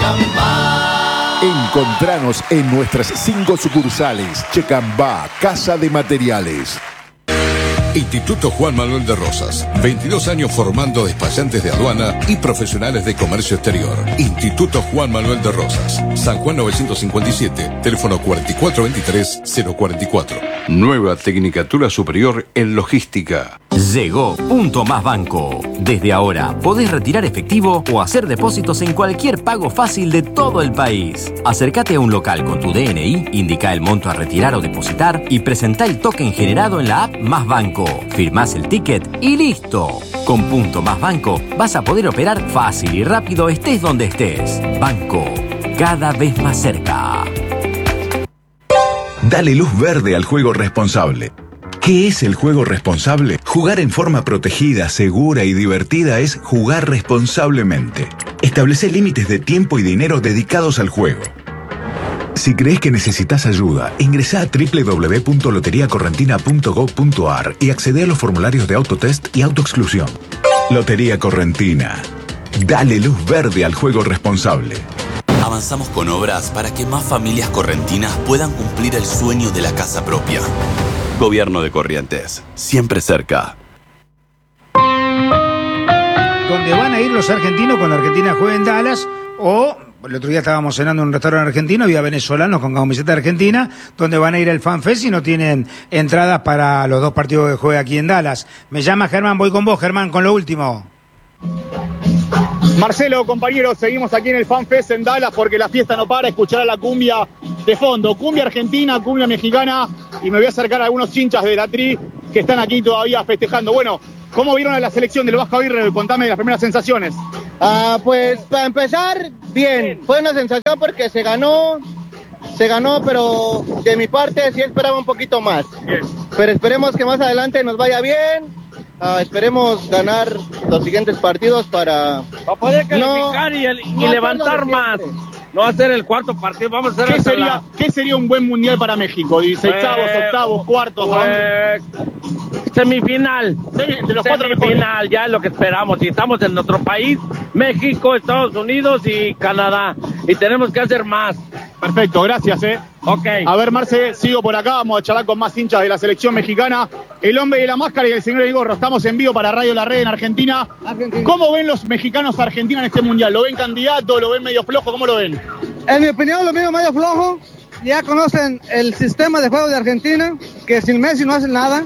Checamba. Encontranos en nuestras 5 sucursales. Checamba, Casa de Materiales. Instituto Juan Manuel de Rosas, 22 años formando despachantes de aduana y profesionales de comercio exterior. Instituto Juan Manuel de Rosas, San Juan 957, teléfono 4423-044. Nueva Tecnicatura Superior en Logística. Llegó Punto Más Banco. Desde ahora podés retirar efectivo o hacer depósitos en cualquier pago fácil de todo el país. Acércate a un local con tu DNI, indica el monto a retirar o depositar y presentá el token generado en la app Más Banco. Firmás el ticket y listo. Con Punto Más Banco vas a poder operar fácil y rápido estés donde estés. Banco, cada vez más cerca. Dale luz verde al juego responsable. ¿Qué es el juego responsable? Jugar en forma protegida, segura y divertida es jugar responsablemente. Establece límites de tiempo y dinero dedicados al juego. Si crees que necesitas ayuda, ingresá a www.loteriacorrentina.gov.ar y accede a los formularios de autotest y autoexclusión. Lotería Correntina. Dale luz verde al juego responsable. Avanzamos con obras para que más familias correntinas puedan cumplir el sueño de la casa propia. Gobierno de Corrientes, siempre cerca. ¿Dónde van a ir los argentinos cuando Argentina juegue en Dallas? O el otro día estábamos cenando en un restaurante argentino, había venezolanos con camiseta de Argentina, donde van a ir al FanFest y no tienen entradas para los 2 partidos que juega aquí en Dallas. Me llama Germán, voy con vos, Germán, con lo último. Marcelo, compañeros, seguimos aquí en el FanFest en Dallas porque la fiesta no para, escuchar a la cumbia de fondo. Cumbia argentina, cumbia mexicana, y me voy a acercar a algunos hinchas de la Tri que están aquí todavía festejando. Bueno, ¿cómo vieron a la selección del Vasco Aguirre? Contame las primeras sensaciones. Pues para empezar, bien. Fue una sensación porque se ganó, pero de mi parte sí esperaba un poquito más. Bien. Pero esperemos que más adelante nos vaya bien. Esperemos ganar los siguientes partidos para poder calificar y levantar más. No hacer el cuarto partido, vamos a hacer ¿Qué sería un buen mundial para México? 16avos, octavos, cuartos. Semifinal. De los 4 semifinal, ya es lo que esperamos. Y estamos en nuestro país, México, Estados Unidos y Canadá. Y tenemos que hacer más. Perfecto, gracias, Ok. A ver, Marce, sigo por acá, vamos a charlar con más hinchas de la selección mexicana. El hombre de la máscara y el señor del gorro. Estamos en vivo para Radio La Red en Argentina. ¿Cómo ven los mexicanos a Argentina en este mundial? ¿Lo ven candidato? ¿Lo ven medio flojo? ¿Cómo lo ven? En mi opinión, lo veo medio flojo. Ya conocen el sistema de juego de Argentina, que sin Messi no hacen nada.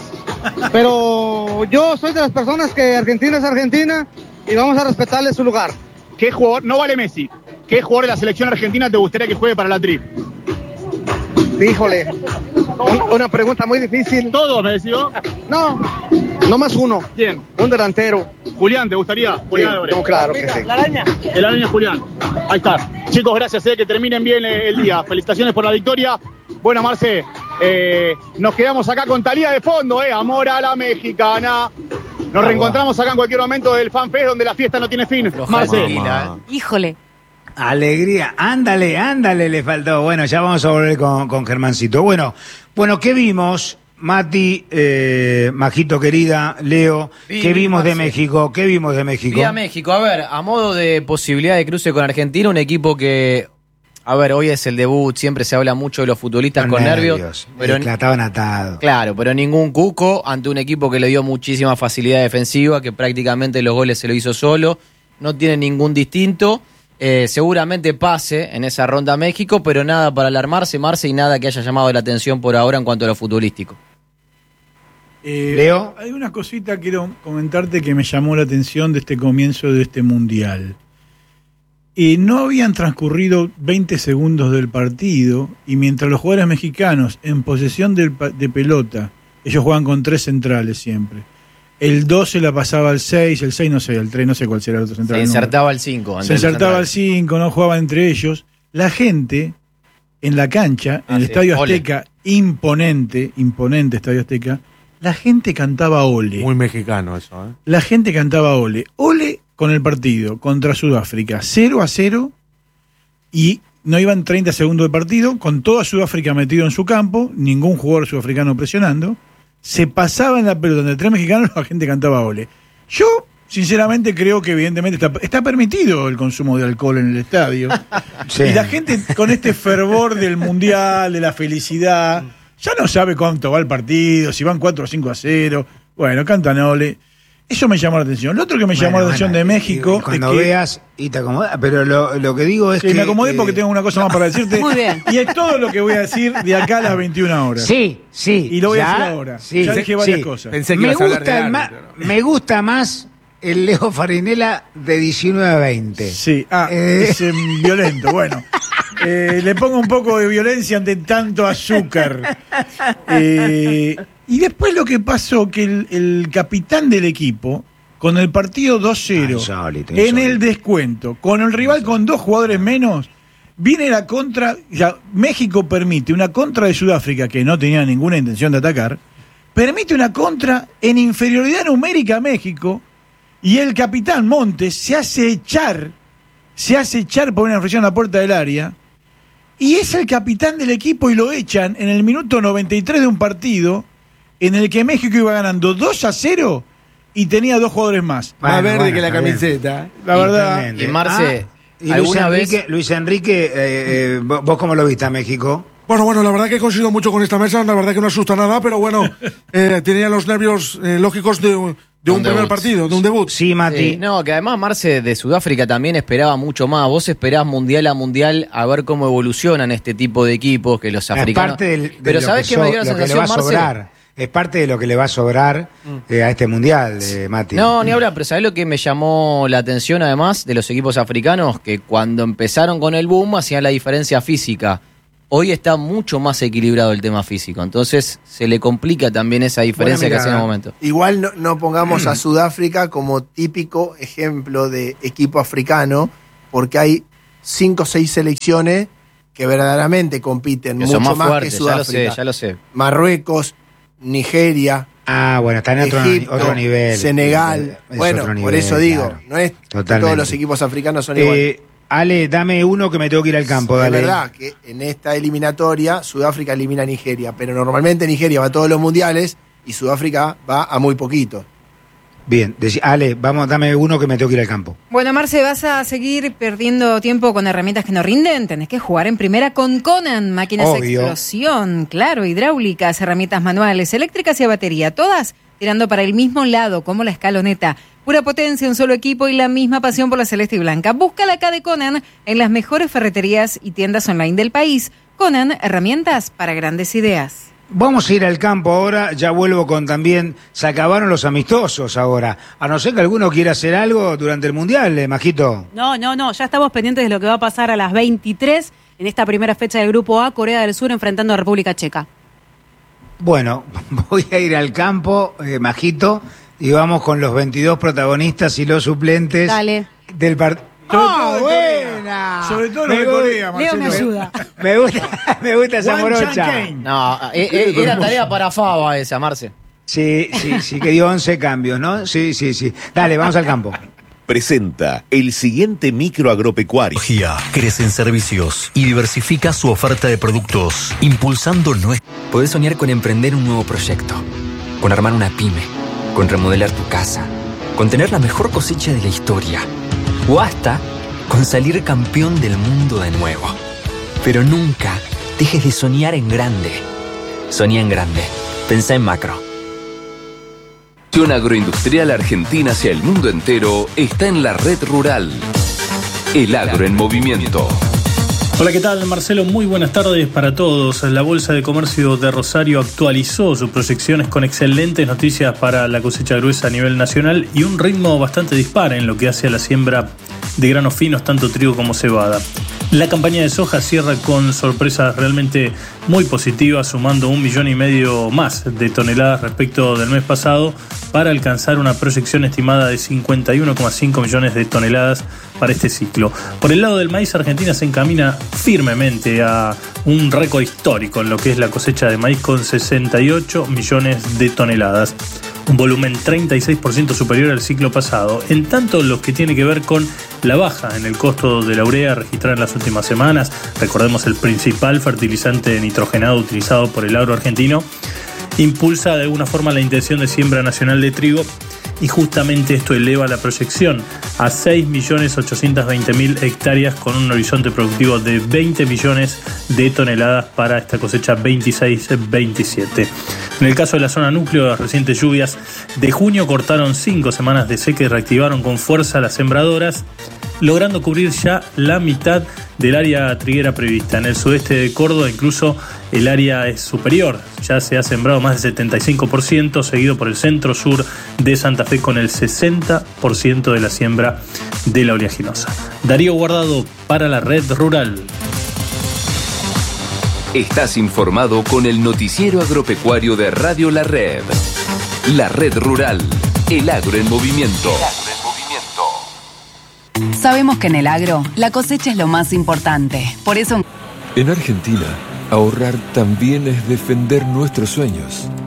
Pero yo soy de las personas que Argentina es Argentina y vamos a respetarle su lugar. ¿Qué jugador, no vale Messi, qué jugador de la selección argentina te gustaría que juegue para la Tri? Híjole, una pregunta muy difícil. ¿Todos, me decís vos? No más uno. ¿Quién? Un delantero. Julián, ¿te gustaría? Julián, sí, no, claro que sí. La araña. El araña Julián. Ahí está. Chicos, gracias, que terminen bien el día. Felicitaciones por la victoria. Bueno, Marce, nos quedamos acá con Talía de fondo, amor a la mexicana. Nos reencontramos acá en cualquier momento del FanFest donde la fiesta no tiene fin. Marce. Híjole. Alegría, ándale, le faltó. Bueno, ya vamos a volver con Germancito. Bueno, ¿qué vimos? Mati, Majito querida, Leo, ¿qué vimos de México? ¿Qué vimos de México? Vi a México, a ver, a modo de posibilidad de cruce con Argentina, un equipo que, a ver, hoy es el debut, siempre se habla mucho de los futbolistas con nervios. Pero estaban atados. Claro, pero ningún cuco ante un equipo que le dio muchísima facilidad defensiva, que prácticamente los goles se lo hizo solo, no tiene ningún distinto. Seguramente pase en esa ronda México, pero nada para alarmarse, Marce, y nada que haya llamado la atención por ahora en cuanto a lo futbolístico. Leo, hay una cosita que quiero comentarte que me llamó la atención de este comienzo de este mundial. No habían transcurrido 20 segundos del partido y mientras los jugadores mexicanos en posesión de pelota, ellos juegan con 3 centrales siempre. El 2 se la pasaba al 6, el 6 no sé, el 3 no sé cuál será el otro central. Se insertaba al 5. Se insertaba al 5, no jugaban entre ellos. La gente en la cancha, en el Estadio Azteca, imponente Estadio Azteca, la gente cantaba ole. Muy mexicano eso, La gente cantaba ole. Ole con el partido contra Sudáfrica, 0-0, y no iban 30 segundos de partido, con toda Sudáfrica metido en su campo, ningún jugador sudafricano presionando. Se pasaba en la pelota entre 3 mexicanos, la gente cantaba ole. Yo sinceramente creo que evidentemente está permitido el consumo de alcohol en el estadio. Sí. Y la gente con este fervor del mundial, de la felicidad, ya no sabe cuánto va el partido, si van 4 o 5-0. Bueno, cantan ole. Eso me llamó la atención. Lo otro que me llamó la atención de México. Y cuando es que, veas y te acomodas, pero lo que digo es que. me acomodé porque tengo una cosa más para decirte. Muy bien. Y es todo lo que voy a decir de acá a las 21 horas. Sí. Y lo voy a ya, decir ahora. sí, Ya dije varias cosas. Pensé que Me ibas a hablar gusta, del el árbitro, ¿no? me gusta más el Leo Farinella de 19 a 20. Sí, es violento. Bueno, le pongo un poco de violencia ante tanto azúcar. Y después lo que pasó, que el capitán del equipo, con el partido 2-0, en el descuento, con el rival con 2 jugadores menos, viene la contra. Ya, México permite una contra de Sudáfrica, que no tenía ninguna intención de atacar, permite una contra en inferioridad numérica a México, y el capitán Montes se hace echar por una infracción a la puerta del área, y es el capitán del equipo y lo echan en el minuto 93 de un partido en el que México iba ganando 2-0 y tenía 2 jugadores más. Más verde que la camiseta. La verdad. Y Marce, y ¿alguna Luis Enrique, ¿vos cómo lo viste a México? Bueno, la verdad que coincido mucho con esta mesa, la verdad que no asusta nada, pero bueno, tenía los nervios lógicos de un primer partido, de un debut. Sí, Mati. Sí, no, que además Marce de Sudáfrica también esperaba mucho más. Vos esperás mundial a mundial a ver cómo evolucionan este tipo de equipos que los africanos. Pero ¿sabés qué me dio la sensación, Marce? Es parte de lo que le va a sobrar a este mundial, Mati. No, ni hablar, pero ¿sabés lo que me llamó la atención además de los equipos africanos? Que cuando empezaron con el boom hacían la diferencia física. Hoy está mucho más equilibrado el tema físico, entonces se le complica también esa diferencia que hacía en el momento. Igual no pongamos a Sudáfrica como típico ejemplo de equipo africano, porque hay 5 o 6 selecciones que verdaderamente compiten Que mucho son más más fuertes, que Sudáfrica. ya lo sé. Marruecos, Nigeria, bueno, está en Egipto, otro nivel. Senegal. Es otro nivel, por eso digo, claro. no es Totalmente. todos los equipos africanos son iguales. Ale, dame uno que me tengo que ir al campo, dale. Es verdad que en esta eliminatoria Sudáfrica elimina a Nigeria, pero normalmente Nigeria va a todos los mundiales y Sudáfrica va a muy poquito. Bien, Ale, dame uno que me tengo que ir al campo. Bueno, Marce, ¿vas a seguir perdiendo tiempo con herramientas que no rinden? Tenés que jugar en primera con Conan, máquinas de explosión, claro, hidráulicas, herramientas manuales, eléctricas y a batería, todas tirando para el mismo lado, como la escaloneta. Pura potencia, un solo equipo y la misma pasión por la celeste y blanca. Búscala acá de Conan en las mejores ferreterías y tiendas online del país. Conan, herramientas para grandes ideas. Vamos a ir al campo ahora, ya vuelvo con también, se acabaron los amistosos ahora. A no ser que alguno quiera hacer algo durante el Mundial, Majito. No, ya estamos pendientes de lo que va a pasar a las 23 en esta primera fecha del Grupo A, Corea del Sur enfrentando a República Checa. Bueno, voy a ir al campo, Majito, y vamos con los 22 protagonistas y los suplentes del partido. Buena! Sobre todo los de Corea, Leo me ayuda. Me gusta esa morocha. No, era tarea para Fava esa, Marce. Sí, que dio 11 cambios, ¿no? Sí. Dale, vamos al campo. Presenta el siguiente micro agropecuario. Crece en servicios y diversifica su oferta de productos, impulsando nuestro. Podés soñar con emprender un nuevo proyecto, con armar una pyme, con remodelar tu casa, con tener la mejor cosecha de la historia, o hasta con salir campeón del mundo de nuevo. Pero nunca dejes de soñar en grande. Soñá en grande. Pensá en macro. La acción agroindustrial argentina hacia el mundo entero está en la red rural. El agro en movimiento. Hola, ¿qué tal, Marcelo? Muy buenas tardes para todos. La Bolsa de Comercio de Rosario actualizó sus proyecciones con excelentes noticias para la cosecha gruesa a nivel nacional y un ritmo bastante dispar en lo que hace a la siembra de granos finos, tanto trigo como cebada. La campaña de soja cierra con sorpresas realmente muy positivas, sumando 1,5 millones más de toneladas respecto del mes pasado para alcanzar una proyección estimada de 51,5 millones de toneladas para este ciclo. Por el lado del maíz, Argentina se encamina firmemente a un récord histórico en lo que es la cosecha de maíz con 68 millones de toneladas. Un volumen 36% superior al ciclo pasado. En tanto, lo que tiene que ver con la baja en el costo de la urea registrada en las últimas semanas, recordemos el principal fertilizante nitrogenado utilizado por el agro argentino, impulsa de alguna forma la intención de siembra nacional de trigo y justamente esto eleva la proyección a 6.820.000 hectáreas con un horizonte productivo de 20 millones de toneladas para esta cosecha 26-27. En el caso de la zona núcleo, las recientes lluvias de junio cortaron 5 semanas de seca y reactivaron con fuerza las sembradoras, logrando cubrir ya la mitad del área triguera prevista. En el sudeste de Córdoba incluso el área es superior, ya se ha sembrado más del 75%, seguido por el centro-sur de Santa Fe con el 60% de la siembra de la oleaginosa. Darío Guardado para la Red Rural. Estás informado con el noticiero agropecuario de Radio La Red. La Red Rural, el agro en movimiento. Sabemos que en el agro la cosecha es lo más importante. Por eso en Argentina, ahorrar también es defender nuestros sueños.